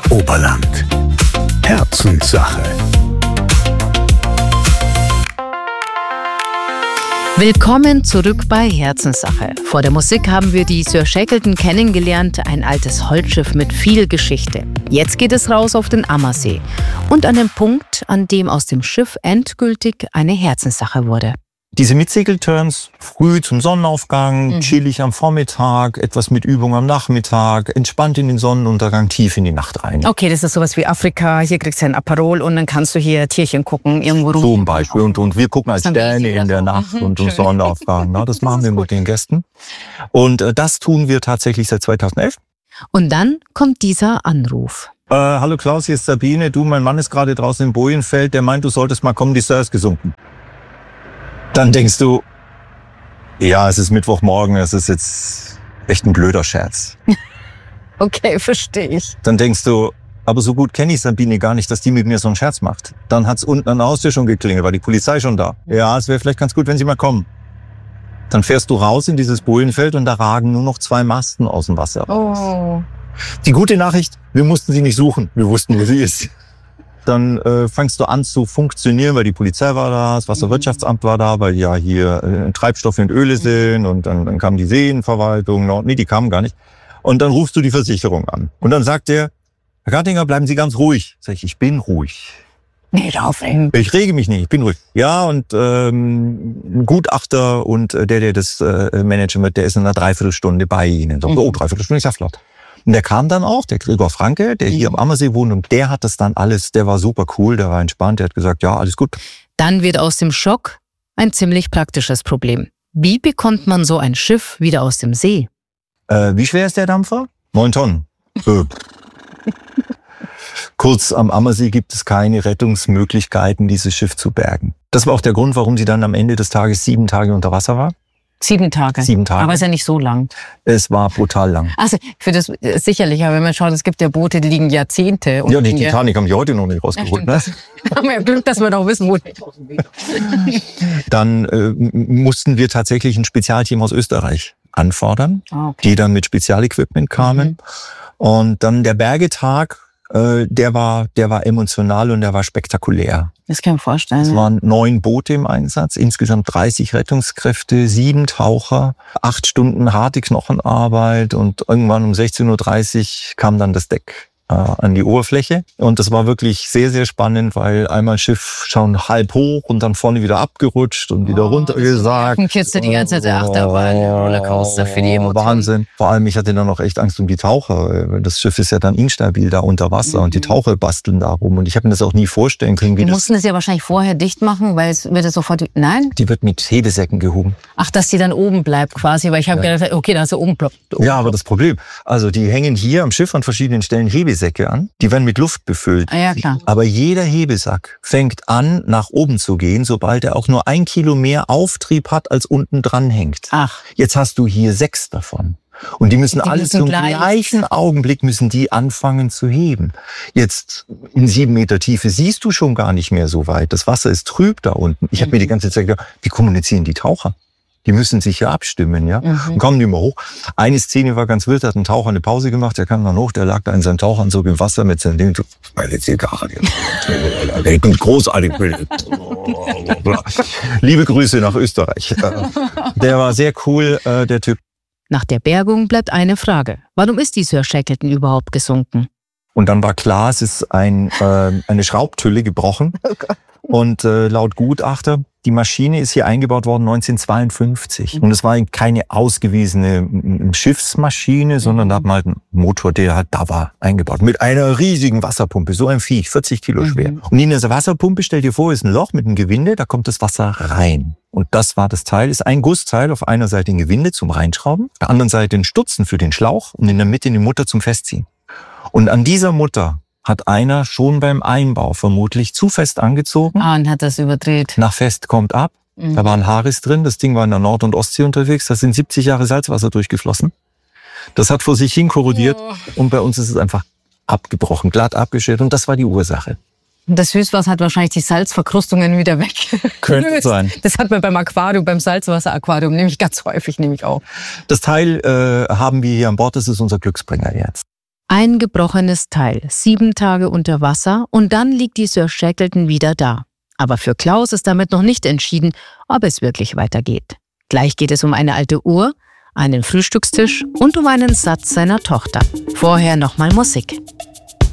Oberland. Herzenssache. Willkommen zurück bei Herzenssache. Vor der Musik haben wir die Sir Shackleton kennengelernt, ein altes Holzschiff mit viel Geschichte. Jetzt geht es raus auf den Ammersee und an den Punkt, an dem aus dem Schiff endgültig eine Herzenssache wurde. Diese Mitsegelturns, früh zum Sonnenaufgang, chillig am Vormittag, etwas mit Übung am Nachmittag, entspannt in den Sonnenuntergang, tief in die Nacht rein. Okay, das ist sowas wie Afrika, hier kriegst du ein Aperol und dann kannst du hier Tierchen gucken, irgendwo rum. Zum Beispiel. Und wir gucken als Sterne in der Nacht und im Sonnenaufgang. Na, das machen wir mit den Gästen. Und das tun wir tatsächlich seit 2011. Und dann kommt dieser Anruf. Hallo Klaus, hier ist Sabine. Du, mein Mann ist gerade draußen im Bojenfeld. Der meint, du solltest mal kommen, die Sir ist gesunken. Dann denkst du, ja, es ist Mittwochmorgen, es ist jetzt echt ein blöder Scherz. Okay, verstehe ich. Dann denkst du, aber so gut kenne ich Sabine gar nicht, dass die mit mir so einen Scherz macht. Dann hat's unten an der Haustür schon geklingelt, war die Polizei schon da. Ja, es wäre vielleicht ganz gut, wenn sie mal kommen. Dann fährst du raus in dieses Bojenfeld und da ragen nur noch 2 Masten aus dem Wasser raus. Oh. Die gute Nachricht, wir mussten sie nicht suchen, wir wussten, wo sie ist. Dann fängst du an zu funktionieren, weil die Polizei war da, das Wasserwirtschaftsamt war da, weil ja hier Treibstoffe und Öle sind und dann kam die Seenverwaltung, nee, die kamen gar nicht. Und dann rufst du die Versicherung an. Und dann sagt der, Herr Gartinger, bleiben Sie ganz ruhig. Sag ich bin ruhig. Nicht aufregen. Ich rege mich nicht, ich bin ruhig. Ja, und ein Gutachter und der das managen wird, der ist in einer Dreiviertelstunde bei Ihnen. So, oh, Dreiviertelstunde, ich sag's laut. Und der kam dann auch, der Gregor Franke, der hier am Ammersee wohnt, und der hat das dann alles, der war super cool, der war entspannt, der hat gesagt, ja, alles gut. Dann wird aus dem Schock ein ziemlich praktisches Problem. Wie bekommt man so ein Schiff wieder aus dem See? Wie schwer ist der Dampfer? 9 Tonnen. Kurz, am Ammersee gibt es keine Rettungsmöglichkeiten, dieses Schiff zu bergen. Das war auch der Grund, warum sie dann am Ende des Tages 7 Tage unter Wasser war. 7 Tage. 7 Tage. Aber ist ja nicht so lang. Es war brutal lang. Also für das sicherlich, aber wenn man schaut, es gibt ja Boote, die liegen Jahrzehnte. Und ja, die Titanic haben die heute noch nicht rausgeholt. Ja, haben wir ja Glück, dass wir doch wissen, wo. Dann mussten wir tatsächlich ein Spezialteam aus Österreich anfordern, die dann mit Spezialequipment kamen. Und dann der Bergetag, der war emotional und der war spektakulär. Das kann ich mir vorstellen. Es waren 9 Boote im Einsatz, insgesamt 30 Rettungskräfte, 7 Taucher, 8 Stunden harte Knochenarbeit und irgendwann um 16:30 Uhr kam dann das Deck an die Oberfläche. Und das war wirklich sehr, sehr spannend, weil einmal Schiff schon halb hoch und dann vorne wieder abgerutscht und wieder runtergesagt. Kiste die ganze Zeit Achterbahn, Rollercoaster für die Emotionen. Wahnsinn. Vor allem, ich hatte dann noch echt Angst um die Taucher. Das Schiff ist ja dann instabil da unter Wasser und die Taucher basteln da rum. Und ich habe mir das auch nie vorstellen können, wie die mussten das ja wahrscheinlich vorher dicht machen, weil es wird sofort... Nein? Die wird mit Hebesäcken gehoben. Ach, dass die dann oben bleibt quasi, weil ich habe gedacht, okay, da ist sie oben ploppt. Ja, aber das Problem, also die hängen hier am Schiff an verschiedenen Stellen Hebesäcke an. Die werden mit Luft befüllt. Ja, klar. Aber jeder Hebesack fängt an, nach oben zu gehen, sobald er auch nur 1 Kilo mehr Auftrieb hat, als unten dran hängt. Ach. Jetzt hast du hier 6 davon. Und die müssen alle zum gleichen Augenblick müssen die anfangen zu heben. Jetzt in 7 Meter Tiefe siehst du schon gar nicht mehr so weit. Das Wasser ist trüb da unten. Ich habe mir die ganze Zeit gedacht, wie kommunizieren die Taucher? Die müssen sich ja abstimmen, ja. Und kommen die mal hoch. Eine Szene war ganz wild, da hat ein Taucher eine Pause gemacht, der kam dann hoch, der lag da in seinem Tauchanzug im Wasser mit seinem Ding. Der kommt großartig. Liebe Grüße nach Österreich. Der war sehr cool, der Typ. Nach der Bergung bleibt eine Frage. Warum ist die Sir Shackleton überhaupt gesunken? Und dann war klar, es ist eine Schraubtülle gebrochen. Und laut Gutachter, die Maschine ist hier eingebaut worden 1952. Und es war keine ausgewiesene Schiffsmaschine, sondern da hat man halt einen Motor, der halt da war, eingebaut. Mit einer riesigen Wasserpumpe, so ein Viech, 40 Kilo schwer. Und in dieser Wasserpumpe, stell dir vor, ist ein Loch mit einem Gewinde, da kommt das Wasser rein. Und das war das Teil, ist ein Gussteil, auf einer Seite ein Gewinde zum Reinschrauben, auf der anderen Seite ein Stutzen für den Schlauch und in der Mitte eine Mutter zum Festziehen. Und an dieser Mutter hat einer schon beim Einbau vermutlich zu fest angezogen. Und hat das überdreht. Nach fest kommt ab. Da war ein Haares drin. Das Ding war in der Nord- und Ostsee unterwegs. Da sind 70 Jahre Salzwasser durchgeflossen. Das hat vor sich hin korrodiert. Und bei uns ist es einfach abgebrochen, glatt abgestellt. Und das war die Ursache. Das Süßwasser hat wahrscheinlich die Salzverkrustungen wieder weg. Könnte sein. Das hat man beim Aquarium, beim Salzwasseraquarium nämlich ganz häufig, nämlich auch. Das Teil haben wir hier an Bord. Das ist unser Glücksbringer jetzt. Ein gebrochenes Teil, 7 Tage unter Wasser und dann liegt die Sir Shackleton wieder da. Aber für Klaus ist damit noch nicht entschieden, ob es wirklich weitergeht. Gleich geht es um eine alte Uhr, einen Frühstückstisch und um einen Satz seiner Tochter. Vorher nochmal Musik.